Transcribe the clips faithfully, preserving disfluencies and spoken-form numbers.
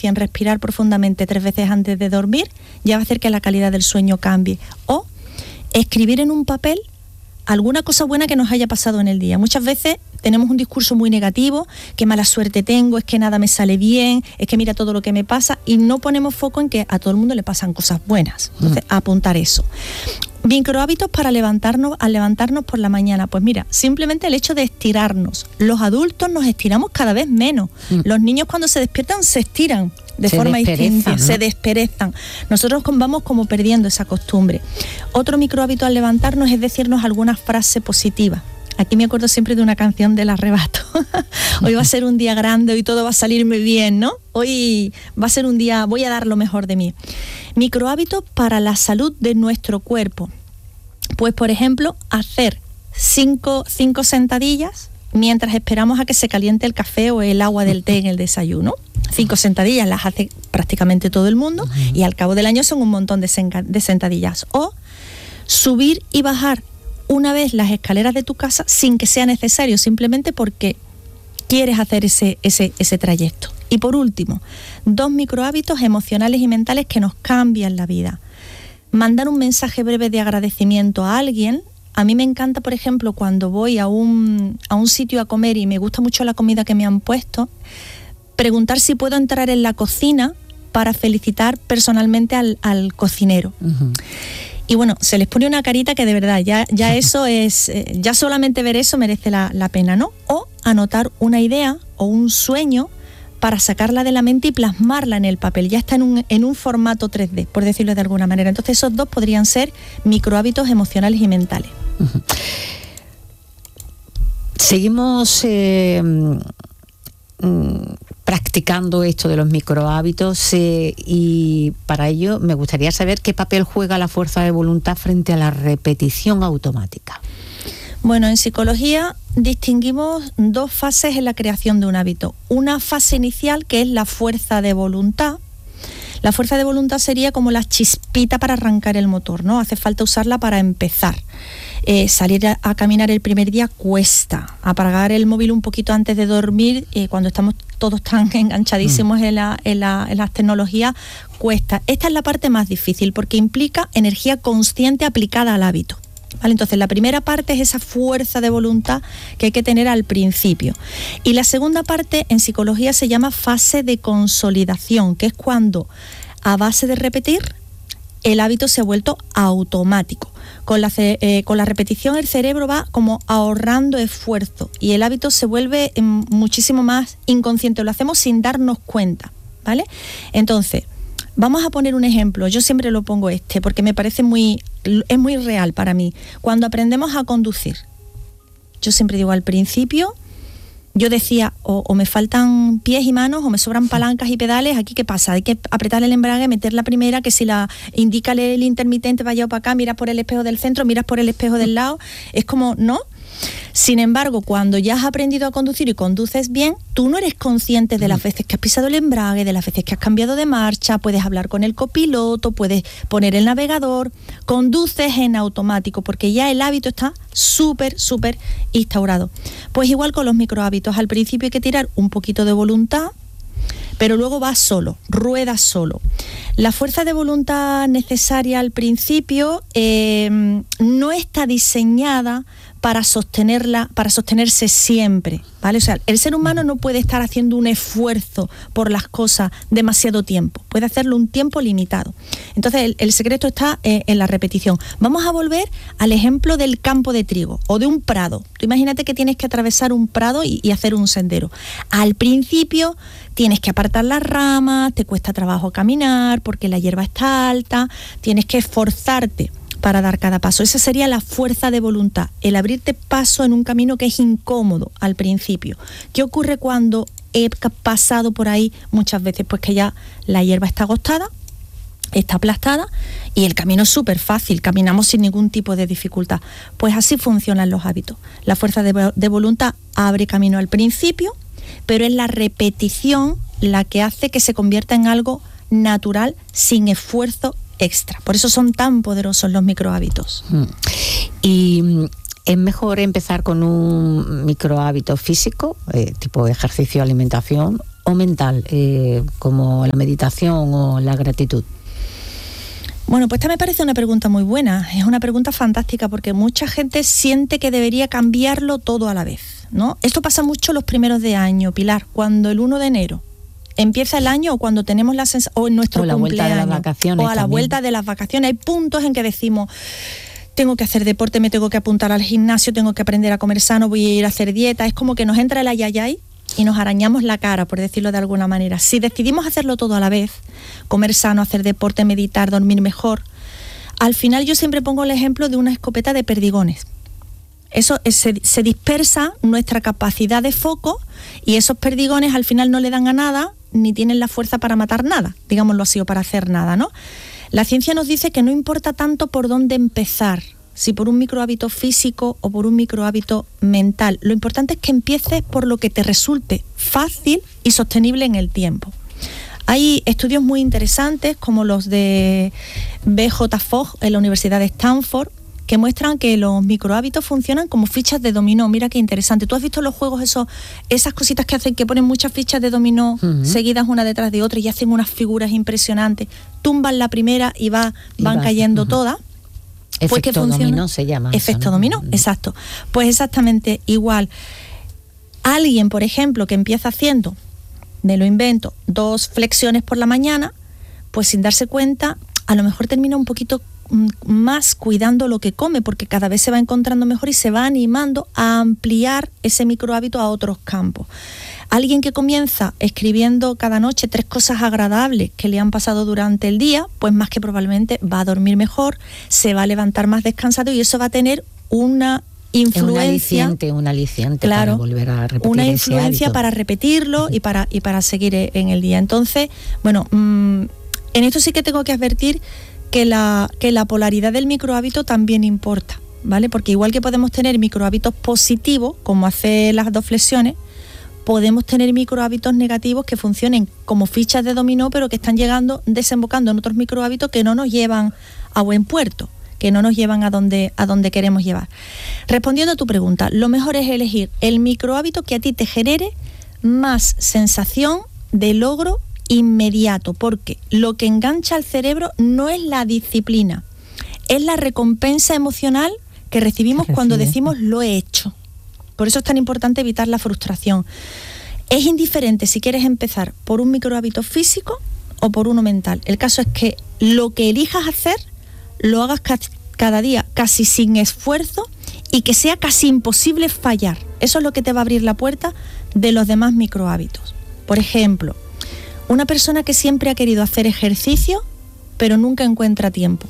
conciencia en respirar profundamente tres veces antes de dormir, ya va a hacer que la calidad del sueño cambie. O escribir en un papel alguna cosa buena que nos haya pasado en el día. Muchas veces tenemos un discurso muy negativo, qué mala suerte tengo, es que nada me sale bien, es que mira todo lo que me pasa, y no ponemos foco en que a todo el mundo le pasan cosas buenas. Entonces, mm. apuntar eso. Microhábitos para levantarnos, al levantarnos por la mañana. Pues mira, simplemente el hecho de estirarnos. Los adultos nos estiramos cada vez menos. Mm. Los niños cuando se despiertan se estiran de se forma distinta, ¿no? Se desperezan. Nosotros vamos como perdiendo esa costumbre. Otro microhábito al levantarnos es decirnos alguna frase positiva. Aquí me acuerdo siempre de una canción del Arrebato. Hoy va a ser un día grande, hoy todo va a salir muy bien, ¿no? Hoy va a ser un día, voy a dar lo mejor de mí. Microhábitos para la salud de nuestro cuerpo. Pues, por ejemplo, hacer cinco, cinco sentadillas mientras esperamos a que se caliente el café o el agua del té en el desayuno. Cinco sentadillas las hace prácticamente todo el mundo y al cabo del año son un montón de, senca- de sentadillas. O subir y bajar una vez las escaleras de tu casa sin que sea necesario, simplemente porque quieres hacer ese, ese, ese trayecto. Y por último, dos microhábitos emocionales y mentales que nos cambian la vida. Mandar un mensaje breve de agradecimiento a alguien. A mí me encanta, por ejemplo, cuando voy a un, a un sitio a comer y me gusta mucho la comida que me han puesto, preguntar si puedo entrar en la cocina para felicitar personalmente al, al cocinero. Uh-huh. Y bueno, se les pone una carita que de verdad, ya, ya eso es, eh, ya solamente ver eso merece la, la pena, ¿no? O anotar una idea o un sueño para sacarla de la mente y plasmarla en el papel. Ya está en un, en un formato tres D, por decirlo de alguna manera. Entonces esos dos podrían ser microhábitos emocionales y mentales. Uh-huh. Seguimos eh, mm, practicando esto de los microhábitos eh, y para ello me gustaría saber qué papel juega la fuerza de voluntad frente a la repetición automática. Bueno, en psicología distinguimos dos fases en la creación de un hábito. Una fase inicial, que es la fuerza de voluntad. La fuerza de voluntad sería como la chispita para arrancar el motor, ¿no? Hace falta usarla para empezar. Eh, salir a, a caminar el primer día cuesta. Apagar el móvil un poquito antes de dormir, eh, cuando estamos todos tan enganchadísimos mm. en, la, en, la, en las tecnologías, cuesta. Esta es la parte más difícil porque implica energía consciente aplicada al hábito. ¿Vale? Entonces la primera parte es esa fuerza de voluntad que hay que tener al principio. Y la segunda parte en psicología se llama fase de consolidación, que es cuando a base de repetir el hábito se ha vuelto automático. Con la, eh, con la repetición el cerebro va como ahorrando esfuerzo y el hábito se vuelve eh, muchísimo más inconsciente, lo hacemos sin darnos cuenta, ¿vale? Entonces, vamos a poner un ejemplo. Yo siempre lo pongo este porque me parece muy, es muy real para mí. Cuando aprendemos a conducir, yo siempre digo al principio, yo decía, o, o me faltan pies y manos, o me sobran palancas y pedales, ¿aquí qué pasa? Hay que apretar el embrague, meter la primera, que si la indica el intermitente, vaya para acá, miras por el espejo del centro, miras por el espejo del lado, es como, ¿no? Sin embargo, cuando ya has aprendido a conducir y conduces bien, tú no eres consciente de las veces que has pisado el embrague, de las veces que has cambiado de marcha, puedes hablar con el copiloto, puedes poner el navegador, conduces en automático porque ya el hábito está súper, súper instaurado. Pues igual con los microhábitos, al principio hay que tirar un poquito de voluntad, pero luego vas solo, ruedas solo. La fuerza de voluntad necesaria al principio eh, no está diseñada para sostenerla, para sostenerse siempre, ¿vale? O sea, el ser humano no puede estar haciendo un esfuerzo por las cosas demasiado tiempo, puede hacerlo un tiempo limitado. Entonces, el, el secreto está eh, en la repetición. Vamos a volver al ejemplo del campo de trigo o de un prado. Tú imagínate que tienes que atravesar un prado y, y hacer un sendero. Al principio tienes que apartar las ramas, te cuesta trabajo caminar porque la hierba está alta, tienes que esforzarte para dar cada paso. Esa sería la fuerza de voluntad, el abrirte paso en un camino que es incómodo al principio. ¿Qué ocurre cuando he pasado por ahí muchas veces? Pues que ya la hierba está agostada, está aplastada y el camino es súper fácil, caminamos sin ningún tipo de dificultad. Pues así funcionan los hábitos. La fuerza de, de voluntad abre camino al principio, pero es la repetición la que hace que se convierta en algo natural, sin esfuerzo extra. Por eso son tan poderosos los microhábitos. Y es mejor empezar con un microhábito físico, eh, tipo ejercicio, alimentación, o mental, eh, como la meditación o la gratitud? Bueno, pues esta me parece una pregunta muy buena, es una pregunta fantástica porque mucha gente siente que debería cambiarlo todo a la vez, ¿no? Esto pasa mucho los primeros de año, Pilar, cuando el primero de enero empieza el año o cuando tenemos la sensación, o en nuestro o la cumpleaños, vuelta de las vacaciones o a la también. vuelta de las vacaciones, hay puntos en que decimos, tengo que hacer deporte, me tengo que apuntar al gimnasio, tengo que aprender a comer sano, voy a ir a hacer dieta, es como que nos entra el ayayay y nos arañamos la cara, por decirlo de alguna manera. Si decidimos hacerlo todo a la vez, comer sano, hacer deporte, meditar, dormir mejor, al final yo siempre pongo el ejemplo de una escopeta de perdigones. Eso es, se, se dispersa nuestra capacidad de foco y esos perdigones al final no le dan a nada, ni tienen la fuerza para matar nada, digámoslo así, o para hacer nada, ¿no? La ciencia nos dice que no importa tanto por dónde empezar, si por un microhábito físico o por un microhábito mental. Lo importante es que empieces por lo que te resulte fácil y sostenible en el tiempo. Hay estudios muy interesantes como los de B J Fogg en la Universidad de Stanford que muestran que los microhábitos funcionan como fichas de dominó. Mira qué interesante. ¿Tú has visto los juegos esos, esas cositas que hacen, que ponen muchas fichas de dominó uh-huh. seguidas una detrás de otra y hacen unas figuras impresionantes? Tumban la primera y va, van va. cayendo uh-huh. todas. Efecto pues que funciona. Dominó se llama. Efecto eso, ¿no? dominó, uh-huh. exacto. Pues exactamente igual. Alguien, por ejemplo, que empieza haciendo, me lo invento, dos flexiones por la mañana, pues sin darse cuenta, a lo mejor termina un poquito más cuidando lo que come, porque cada vez se va encontrando mejor y se va animando a ampliar ese microhábito a otros campos. Alguien que comienza escribiendo cada noche tres cosas agradables que le han pasado durante el día, pues más que probablemente va a dormir mejor, se va a levantar más descansado y eso va a tener una influencia, un aliciente, un aliciente claro, para volver a repetir una ese influencia hábito. Para repetirlo y para y para seguir en el día. Entonces, bueno, mmm, en esto sí que tengo que advertir que la que la polaridad del microhábito también importa, ¿vale? Porque igual que podemos tener microhábitos positivos, como hacer las dos flexiones, podemos tener microhábitos negativos que funcionen como fichas de dominó, pero que están llegando, desembocando en otros microhábitos que no nos llevan a buen puerto, que no nos llevan a donde, a donde queremos llevar. Respondiendo a tu pregunta, lo mejor es elegir el microhábito que a ti te genere más sensación de logro inmediato, porque lo que engancha al cerebro no es la disciplina, es la recompensa emocional que recibimos cuando decimos lo he hecho. Por eso es tan importante evitar la frustración. Es indiferente si quieres empezar por un microhábito físico o por uno mental. El caso es que lo que elijas hacer, lo hagas ca- cada día casi sin esfuerzo y que sea casi imposible fallar. Eso es lo que te va a abrir la puerta de los demás microhábitos. Por ejemplo, una persona que siempre ha querido hacer ejercicio, pero nunca encuentra tiempo.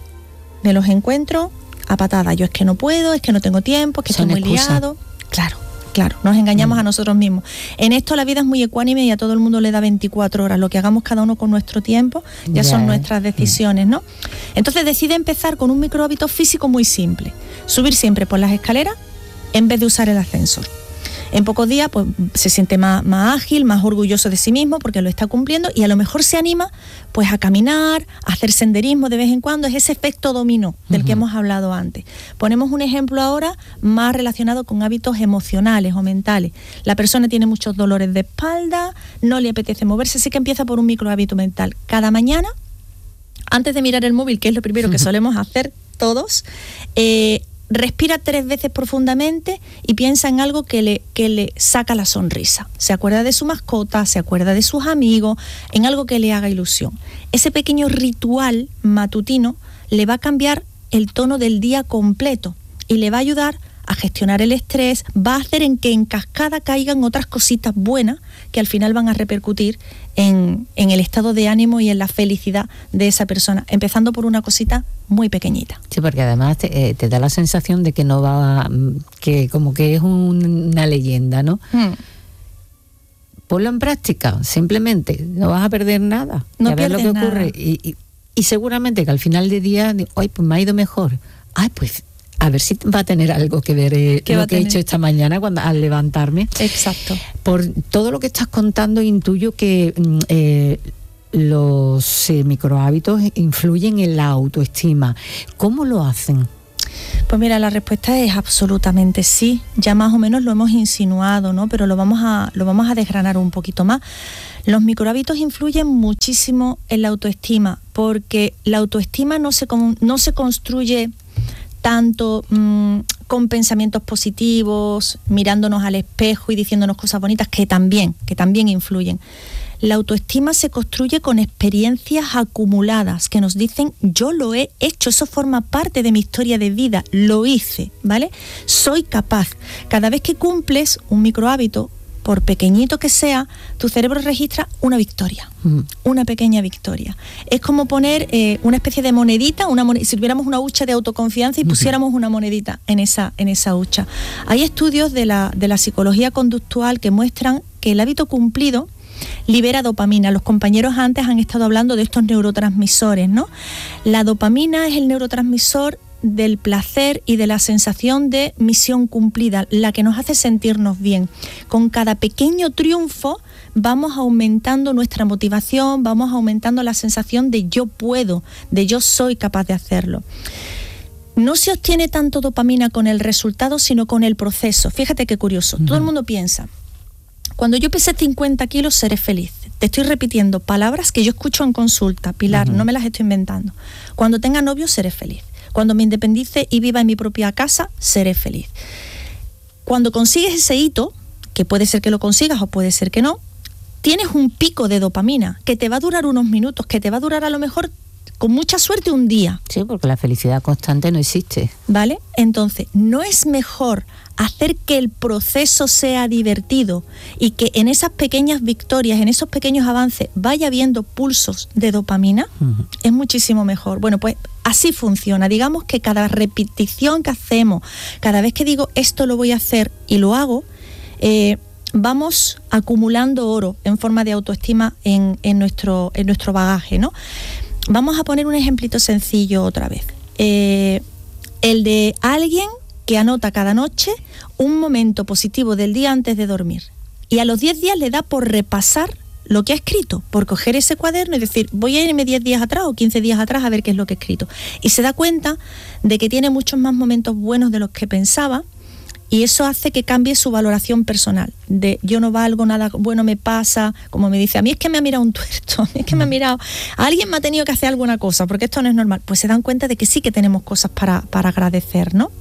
Me los encuentro a patada. Yo es que no puedo, es que no tengo tiempo, es que Son estoy muy excusa. liado. Claro, claro, nos engañamos mm. a nosotros mismos. En esto la vida es muy ecuánime y a todo el mundo le da veinticuatro horas. Lo que hagamos cada uno con nuestro tiempo ya yeah. son nuestras decisiones, ¿no? Entonces decide empezar con un microhábito físico muy simple. Subir siempre por las escaleras en vez de usar el ascensor. En pocos días pues se siente más, más ágil, más orgulloso de sí mismo porque lo está cumpliendo y a lo mejor se anima pues a caminar, a hacer senderismo de vez en cuando. Es ese efecto dominó del uh-huh. que hemos hablado antes. Ponemos un ejemplo ahora más relacionado con hábitos emocionales o mentales. La persona tiene muchos dolores de espalda, no le apetece moverse, así que empieza por un microhábito mental. Cada mañana, antes de mirar el móvil, que es lo primero que solemos hacer todos, eh, respira tres veces profundamente y piensa en algo que le, que le saca la sonrisa. Se acuerda de su mascota, se acuerda de sus amigos, en algo que le haga ilusión. Ese pequeño ritual matutino le va a cambiar el tono del día completo y le va a ayudar a gestionar el estrés, va a hacer en que en cascada caigan otras cositas buenas que al final van a repercutir en, en el estado de ánimo y en la felicidad de esa persona, empezando por una cosita muy pequeñita. Sí, porque además te, eh, te da la sensación de que no va, que como que es un, una leyenda, ¿no? Hmm. Ponlo en práctica, simplemente, no vas a perder nada. No a ver lo que nada. ocurre. Y, y, y seguramente que al final del día, ay, pues me ha ido mejor. Ay, pues a ver si va a tener algo que ver eh, lo que he hecho esta mañana cuando al levantarme. Exacto. Por todo lo que estás contando, intuyo que eh, los eh, microhábitos influyen en la autoestima. ¿Cómo lo hacen? Pues mira, la respuesta es absolutamente sí. Ya más o menos lo hemos insinuado, ¿no? Pero lo vamos a, lo vamos a desgranar un poquito más. Los microhábitos influyen muchísimo en la autoestima, porque la autoestima no se, no se construye tanto mmm, con pensamientos positivos, mirándonos al espejo y diciéndonos cosas bonitas, que también, que también influyen. La autoestima se construye con experiencias acumuladas que nos dicen, yo lo he hecho, eso forma parte de mi historia de vida, lo hice, ¿vale? Soy capaz. Cada vez que cumples un microhábito, por pequeñito que sea, tu cerebro registra una victoria, mm. una pequeña victoria. Es como poner eh, una especie de monedita, una moned- si tuviéramos una hucha de autoconfianza y pusiéramos una monedita en esa, en esa hucha. Hay estudios de la, de la psicología conductual que muestran que el hábito cumplido libera dopamina. Los compañeros antes han estado hablando de estos neurotransmisores, ¿no? La dopamina es el neurotransmisor del placer y de la sensación de misión cumplida, la que nos hace sentirnos bien. Con cada pequeño triunfo vamos aumentando nuestra motivación, vamos aumentando la sensación de yo puedo, de yo soy capaz de hacerlo. No se obtiene tanto dopamina con el resultado, sino con el proceso. Fíjate qué curioso. Uh-huh. Todo el mundo piensa, cuando yo pese cincuenta kilos seré feliz. Te estoy repitiendo palabras que yo escucho en consulta, Pilar, uh-huh. no me las estoy inventando. Cuando tenga novio seré feliz. Cuando me independice y viva en mi propia casa, seré feliz. Cuando consigues ese hito, que puede ser que lo consigas o puede ser que no, tienes un pico de dopamina que te va a durar unos minutos, que te va a durar a lo mejor con mucha suerte un día. Sí, porque la felicidad constante no existe. ¿Vale? Entonces, ¿no es mejor hacer que el proceso sea divertido y que en esas pequeñas victorias, en esos pequeños avances, vaya habiendo pulsos de dopamina? Uh-huh. Es muchísimo mejor. Bueno, pues así funciona. Digamos que cada repetición que hacemos, cada vez que digo esto lo voy a hacer y lo hago, eh, vamos acumulando oro en forma de autoestima en, en, nuestro, en nuestro bagaje, ¿no? Vamos a poner un ejemplito sencillo otra vez. Eh, el de alguien que anota cada noche un momento positivo del día antes de dormir. Y a los diez días le da por repasar lo que ha escrito, por coger ese cuaderno y decir, voy a irme diez días atrás o quince días atrás a ver qué es lo que he escrito. Y se da cuenta de que tiene muchos más momentos buenos de los que pensaba, y eso hace que cambie su valoración personal, de yo no valgo, nada bueno me pasa, como me dice, a mí es que me ha mirado un tuerto, a mí es que me ha mirado, alguien me ha tenido que hacer alguna cosa, porque esto no es normal. Pues se dan cuenta de que sí que tenemos cosas para, para agradecer, ¿no?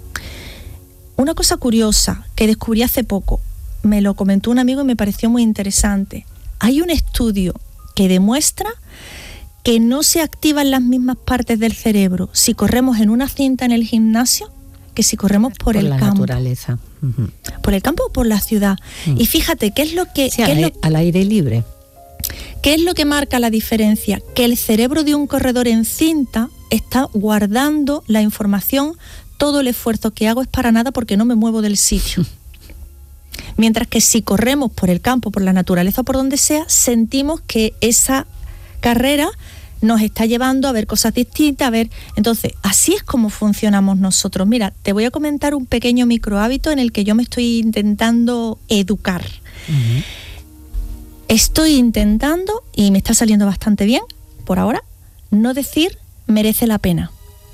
Una cosa curiosa que descubrí hace poco, me lo comentó un amigo y me pareció muy interesante. Hay un estudio que demuestra que no se activan las mismas partes del cerebro si corremos en una cinta en el gimnasio que si corremos por, por el la campo. Naturaleza. Uh-huh. Por el campo o por la ciudad. Uh-huh. Y fíjate, ¿qué es lo que... Sí, ¿qué al, es lo, al aire libre. ¿Qué es lo que marca la diferencia? Que el cerebro de un corredor en cinta está guardando la información, todo el esfuerzo que hago es para nada porque no me muevo del sitio. Mientras que si corremos por el campo, por la naturaleza o por donde sea, sentimos que esa carrera nos está llevando a ver cosas distintas, a ver... Entonces, así es como funcionamos nosotros. Mira, te voy a comentar un pequeño microhábito en el que yo me estoy intentando educar. Uh-huh. Estoy intentando, y me está saliendo bastante bien, por ahora, no decir merece la pena,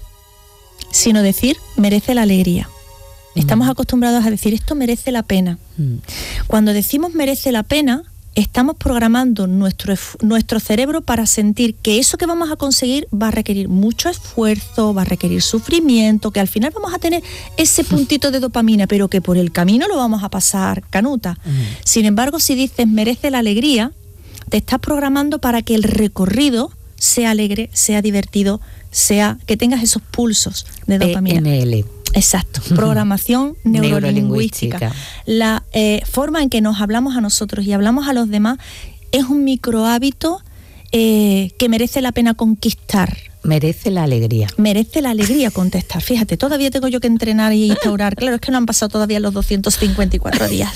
sino decir merece la alegría. Uh-huh. Estamos acostumbrados a decir esto merece la pena. Uh-huh. Cuando decimos merece la pena, estamos programando nuestro, nuestro cerebro para sentir que eso que vamos a conseguir va a requerir mucho esfuerzo, va a requerir sufrimiento, que al final vamos a tener ese puntito de dopamina, pero que por el camino lo vamos a pasar canuta. Uh-huh. Sin embargo, si dices merece la alegría, te estás programando para que el recorrido sea alegre, sea divertido, sea que tengas esos pulsos de dopamina. P N L. Exacto, programación neurolingüística. La eh, forma en que nos hablamos a nosotros y hablamos a los demás es un microhábito eh, que merece la pena conquistar. Merece la alegría. Merece la alegría contestar. Fíjate, todavía tengo yo que entrenar y instaurar. Claro, es que no han pasado todavía los doscientos cincuenta y cuatro días.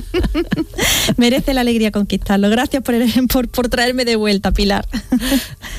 Merece la alegría conquistarlo. Gracias por, el, por, por traerme de vuelta, Pilar.